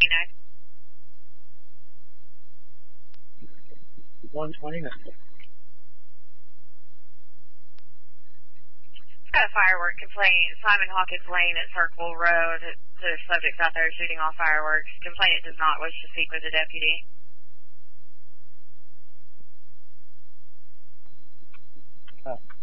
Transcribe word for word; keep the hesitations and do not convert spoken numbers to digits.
twenty-nine. one twenty-nine. Got a firework complaint. Simon Hawkins Lane at Circle Road. The subject's out there shooting off fireworks. Complainant does not wish to speak with the deputy. Uh,